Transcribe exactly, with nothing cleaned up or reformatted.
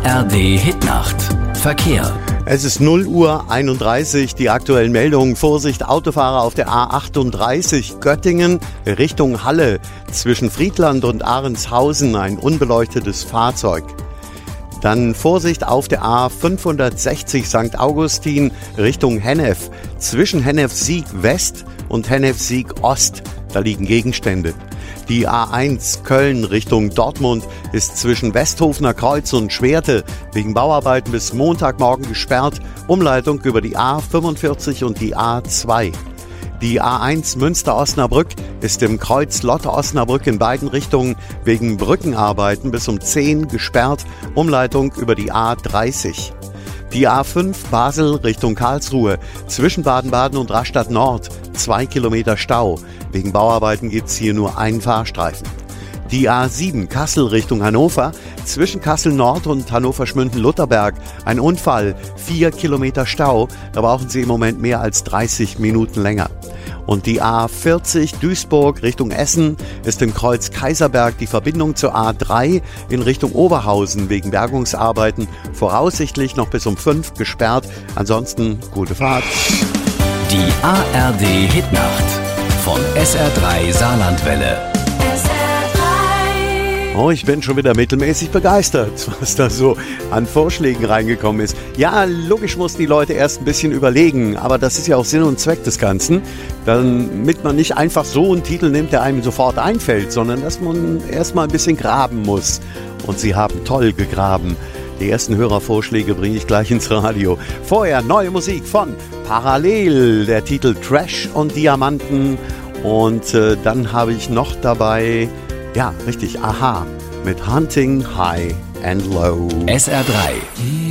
R D Hitnacht. Verkehr. Es ist null Uhr einunddreißig, die aktuellen Meldungen. Vorsicht, Autofahrer auf der A achtunddreißig Göttingen Richtung Halle. Zwischen Friedland und Ahrenshausen ein unbeleuchtetes Fahrzeug. Dann Vorsicht auf der A fünfhundertsechzig Sankt Augustin Richtung Hennef. Zwischen Hennef-Sieg West und Hennef-Sieg Ost, da liegen Gegenstände. Die A eins Köln Richtung Dortmund ist zwischen Westhofener Kreuz und Schwerte wegen Bauarbeiten bis Montagmorgen gesperrt. Umleitung über die A fünfundvierzig und die A zwei. Die A eins Münster-Osnabrück ist im Kreuz Lotte-Osnabrück in beiden Richtungen wegen Brückenarbeiten bis um zehn gesperrt. Umleitung über die A dreißig. Die A fünf Basel Richtung Karlsruhe zwischen Baden-Baden und Rastatt Nord zwei Kilometer Stau. Wegen Bauarbeiten gibt's hier nur einen Fahrstreifen. Die A sieben Kassel Richtung Hannover zwischen Kassel Nord und Hannover-Schmünden-Lutherberg ein Unfall, vier Kilometer Stau. Da brauchen Sie im Moment mehr als dreißig Minuten länger. Und die A vierzig Duisburg Richtung Essen ist im Kreuz Kaiserberg die Verbindung zur A drei in Richtung Oberhausen wegen Bergungsarbeiten voraussichtlich noch bis um fünf gesperrt. Ansonsten gute Fahrt. Die A R D Hitnacht von S R drei Saarlandwelle. Oh, ich bin schon wieder mittelmäßig begeistert, was da so an Vorschlägen reingekommen ist. Ja, logisch mussten die Leute erst ein bisschen überlegen, aber das ist ja auch Sinn und Zweck des Ganzen, damit man nicht einfach so einen Titel nimmt, der einem sofort einfällt, sondern dass man erst mal ein bisschen graben muss. Und sie haben toll gegraben. Die ersten Hörervorschläge bringe ich gleich ins Radio. Vorher neue Musik von Parallel, der Titel Trash und Diamanten. Und äh, dann habe ich noch dabei... Ja, richtig, Aha, mit Hunting High and Low. S R drei.